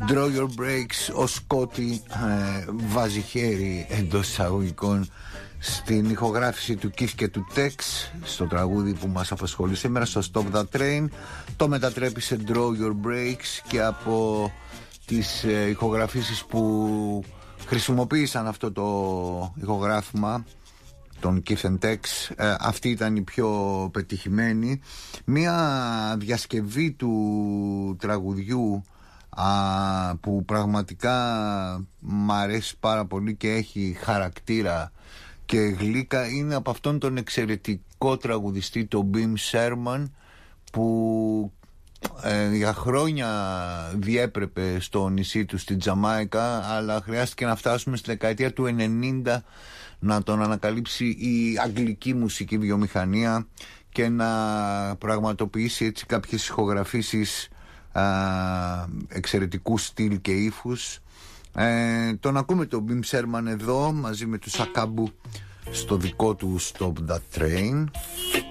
Draw Your Breaks. Ο Σκότι βάζει χέρι εντός εισαγωγικών στην ηχογράφηση του Keith και του Tex στο τραγούδι που μας απασχολεί σήμερα, στο Stop That Train. Το μετατρέπει σε Draw Your Breaks, και από τις ηχογραφήσεις που χρησιμοποίησαν αυτό το ηχογράφημα των Keith and Tex, αυτή ήταν η πιο πετυχημένη. Μία διασκευή του τραγουδιού που πραγματικά μ' αρέσει πάρα πολύ και έχει χαρακτήρα και γλύκα, είναι από αυτόν τον εξαιρετικό τραγουδιστή, τον Bim Sherman, που για χρόνια διέπρεπε στο νησί του στη Τζαμάικα, αλλά χρειάστηκε να φτάσουμε στη δεκαετία του 90 να τον ανακαλύψει η αγγλική μουσική βιομηχανία και να πραγματοποιήσει έτσι κάποιες ηχογραφήσεις εξαιρετικού στυλ και ύφους. Τον ακούμε τον Bim Sherman εδώ μαζί με τους Ακάμπου στο δικό του Stop That Train.